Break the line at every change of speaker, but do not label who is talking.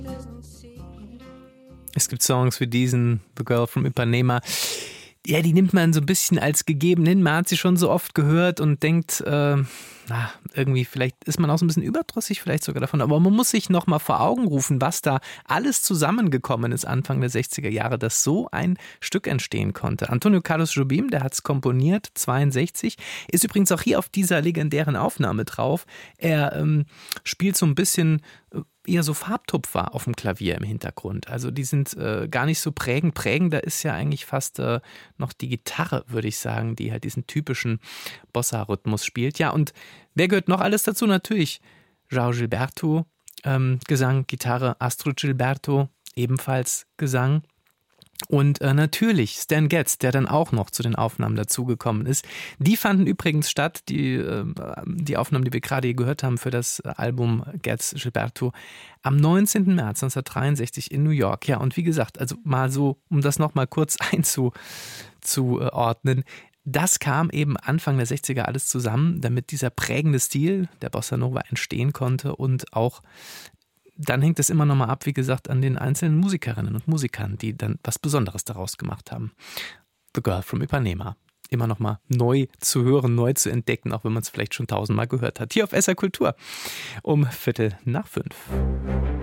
Es gibt Songs wie diesen, The Girl from Ipanema. Ja, die nimmt man so ein bisschen als gegeben hin. Man hat sie schon so oft gehört und denkt, irgendwie, vielleicht ist man auch so ein bisschen überdrüssig vielleicht sogar davon. Aber man muss sich noch mal vor Augen rufen, was da alles zusammengekommen ist Anfang der 60er Jahre, dass so ein Stück entstehen konnte. Antonio Carlos Jobim, der hat es komponiert, 62, ist übrigens auch hier auf dieser legendären Aufnahme drauf. Er spielt so ein bisschen eher so Farbtupfer auf dem Klavier im Hintergrund. Also die sind gar nicht so prägend. Prägender ist ja eigentlich fast noch die Gitarre, würde ich sagen, die halt diesen typischen Bossa-Rhythmus spielt. Ja, und wer gehört noch alles dazu? Natürlich João Gilberto, Gesang, Gitarre, Astrud Gilberto, ebenfalls Gesang. Und natürlich Stan Getz, der dann auch noch zu den Aufnahmen dazugekommen ist. Die fanden übrigens statt, die Aufnahmen, die wir gerade hier gehört haben für das Album Getz Gilberto, am 19. März 1963 in New York. Ja, und wie gesagt, also mal so, um das nochmal kurz einzuordnen, das kam eben Anfang der 60er alles zusammen, damit dieser prägende Stil der Bossa Nova entstehen konnte und auch dann hängt es immer noch mal ab, wie gesagt, an den einzelnen Musikerinnen und Musikern, die dann was Besonderes daraus gemacht haben. The Girl from Ipanema. Immer noch mal neu zu hören, neu zu entdecken, auch wenn man es vielleicht schon tausendmal gehört hat. Hier auf SR Kultur um 4:45.